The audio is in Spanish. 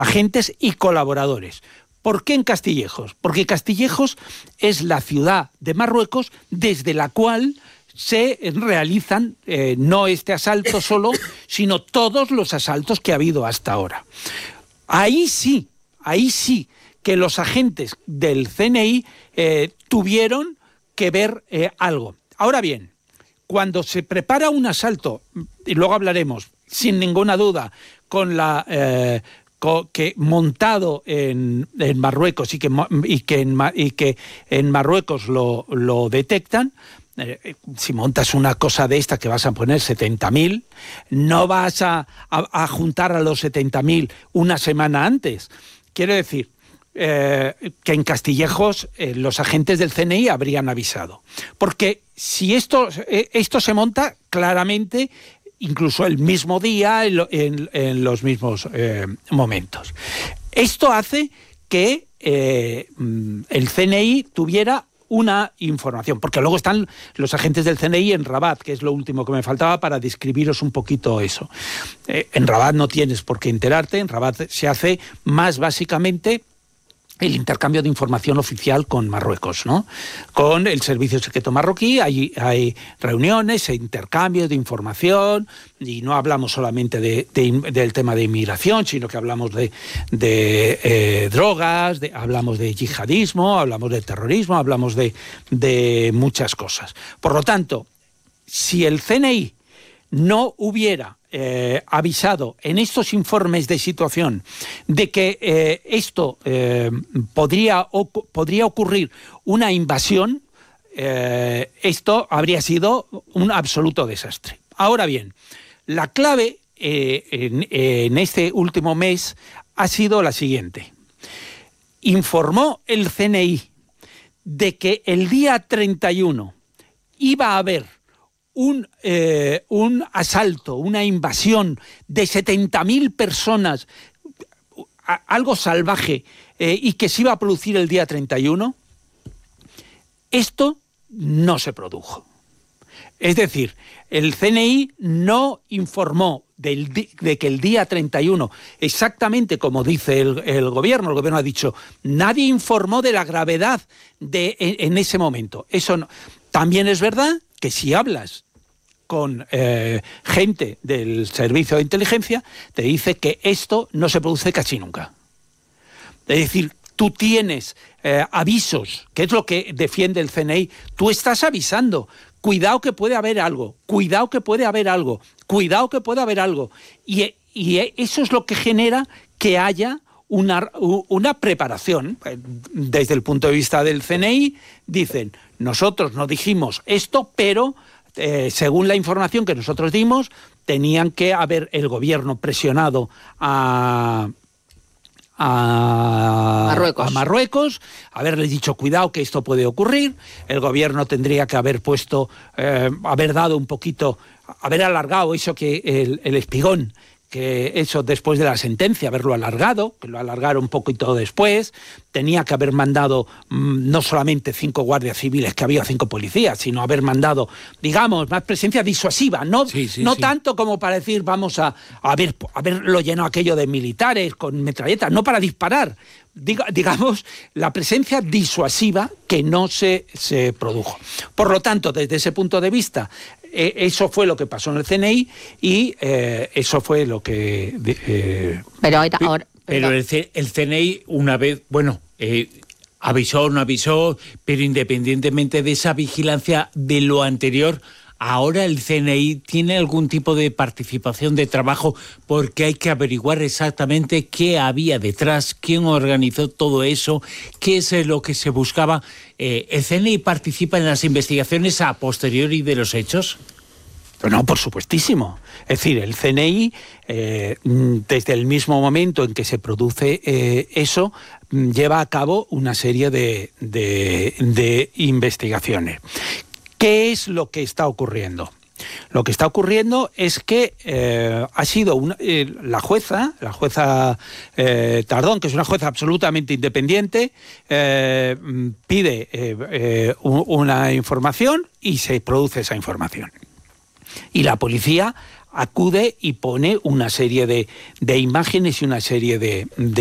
agentes y colaboradores. ¿Por qué en Castillejos? Porque Castillejos es la ciudad de Marruecos desde la cual se realizan no este asalto solo, sino todos los asaltos que ha habido hasta ahora. Ahí sí que los agentes del CNI tuvieron que ver algo. Ahora bien, cuando se prepara un asalto, y luego hablaremos, sin ninguna duda, con la que montado en Marruecos y que en Marruecos lo detectan, si montas una cosa de esta que vas a poner 70.000, no vas a juntar a los 70.000 una semana antes. Quiero decir que en Castillejos los agentes del CNI habrían avisado. Porque si esto se monta claramente, incluso el mismo día, en los mismos momentos. Esto hace que el CNI tuviera una información, porque luego están los agentes del CNI en Rabat, que es lo último que me faltaba para describiros un poquito eso. En Rabat no tienes por qué enterarte, en Rabat se hace más básicamente el intercambio de información oficial con Marruecos, ¿no? Con el Servicio Secreto marroquí hay reuniones, intercambio de información, y no hablamos solamente del tema de inmigración, sino que hablamos de drogas, hablamos de yihadismo, hablamos de terrorismo, hablamos de muchas cosas. Por lo tanto, si el CNI no hubiera avisado en estos informes de situación de que esto podría ocurrir una invasión, esto habría sido un absoluto desastre. Ahora bien, la clave en este último mes ha sido la siguiente. Informó el CNI de que el día 31 iba a haber un asalto, una invasión de 70.000 personas, algo salvaje, y que se iba a producir el día 31, esto no se produjo. Es decir, el CNI no informó de que el día 31, exactamente como dice el gobierno ha dicho, nadie informó de la gravedad en ese momento. Eso no. También es verdad que si hablas con gente del servicio de inteligencia, te dice que esto no se produce casi nunca. Es decir, tú tienes avisos, que es lo que defiende el CNI, tú estás avisando, cuidado que puede haber algo, cuidado que puede haber algo, cuidado que puede haber algo. Y eso es lo que genera que haya una preparación. Desde el punto de vista del CNI, dicen, nosotros no dijimos esto, pero según la información que nosotros dimos, tenían que haber el gobierno presionado a Marruecos, haberles dicho cuidado que esto puede ocurrir, el gobierno tendría que haber puesto, haber dado un poquito, haber alargado eso que el espigón, que eso después de la sentencia, haberlo alargado, que lo alargaron un poquito después, tenía que haber mandado no solamente 5 guardias civiles, que había 5 policías, sino haber mandado, digamos, más presencia disuasiva, no tanto como para decir vamos a haberlo llenado aquello de militares con metralletas, no para disparar, digamos, la presencia disuasiva que no se produjo. Por lo tanto, desde ese punto de vista, eso fue lo que pasó en el CNI y eso fue lo que... Pero el CNI una vez, avisó o no avisó, pero independientemente de esa vigilancia de lo anterior, ahora el CNI tiene algún tipo de participación de trabajo porque hay que averiguar exactamente qué había detrás, quién organizó todo eso, qué es lo que se buscaba. ¿El CNI participa en las investigaciones a posteriori de los hechos? No, por supuestísimo. Es decir, el CNI, desde el mismo momento en que se produce eso, lleva a cabo una serie de investigaciones. ¿Qué es lo que está ocurriendo? Lo que está ocurriendo es que ha sido la jueza Tardón, que es una jueza absolutamente independiente, pide una información y se produce esa información. Y la policía acude y pone una serie de imágenes y una serie de